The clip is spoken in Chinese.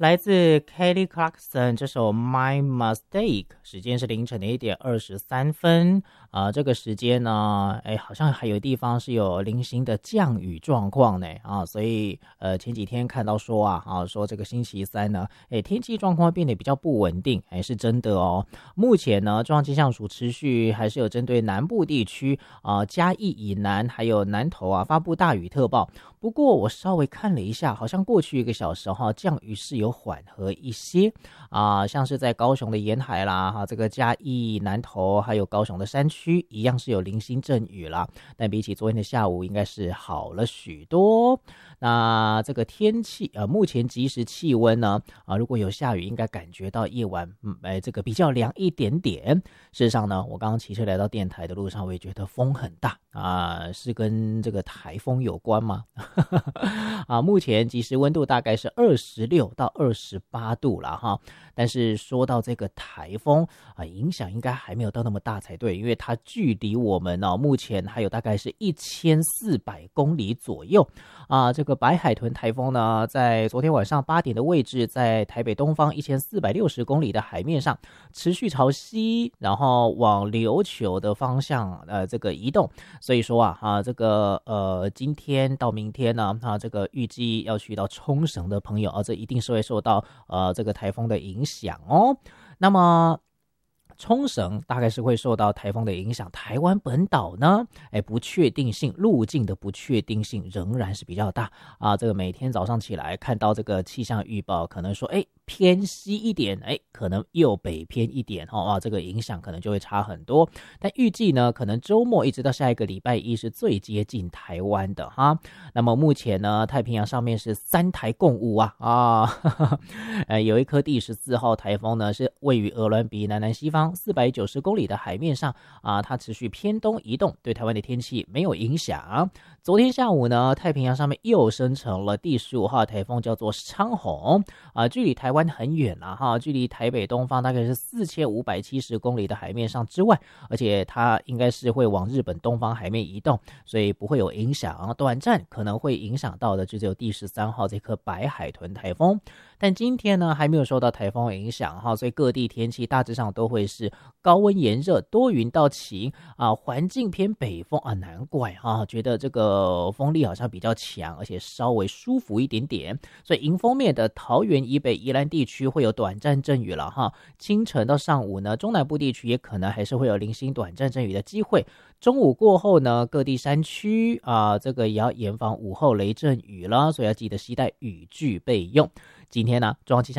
来自 Kelly Clarkson 这首 My Mistake， 时间是凌晨的1点23分这个时间呢，好像还有地方是有零星的降雨状况呢所以前几天看到说说这个星期三呢，天气状况变得比较不稳定，是真的哦。目前呢，中央气象署持续还是有针对南部地区嘉义以南还有南投发布大雨特报。不过我稍微看了一下，好像过去1个小时降雨是有缓和一些像是在高雄的沿海啦这个嘉义、南投还有高雄的山区一样是有零星阵雨啦，但比起昨天的下午应该是好了许多。那这个天气目前即时气温呢如果有下雨，应该感觉到夜晚这个比较凉一点点。事实上呢，我刚刚骑车来到电台的路上，我也觉得风很大是跟这个台风有关吗？目前即时温度大概是26到28度啦哈。但是说到这个台风影响应该还没有到那么大才对，因为它距离我们目前还有大概是1400公里左右这个白海豚台风呢，在昨天晚上8点的位置，在台北东方1460公里的海面上持续朝西，然后往琉球的方向这个移动。所以说这个今天到明天呢这个预计要去到冲绳的朋友这一定是会受到这个台风的影响哦。那么冲绳大概是会受到台风的影响，台湾本岛呢不确定性，路径的不确定性仍然是比较大这个每天早上起来看到这个气象预报，可能说偏西一点可能又北偏一点这个影响可能就会差很多。但预计呢，可能周末一直到下一个礼拜一是最接近台湾的那么目前呢，太平洋上面是3台共舞有一颗第14号台风呢，是位于鹅銮鼻南南西方490公里的海面上它持续偏东移动，对台湾的天气没有影响。昨天下午呢，太平洋上面又生成了第15号台风，叫做昌宏距离台湾很远距离台北东方大概是4570公里的海面上之外，而且它应该是会往日本东方海面移动，所以不会有影响。短暂可能会影响到的就只有第13号这颗白海豚台风，但今天呢还没有受到台风影响所以各地天气大致上都会是高温炎热，多云到晴环境偏北风难怪觉得这个风力好像比较强，而且稍微舒服一点点。所以迎风面的桃园以北宜兰地区会有短暂阵雨了清晨到上午呢，中南部地区也可能还是会有零星短暂阵雨的机会。中午过后呢，各地山区这个也要严防午后雷阵雨了，所以要记得携带雨具备用。今天呢，中央气象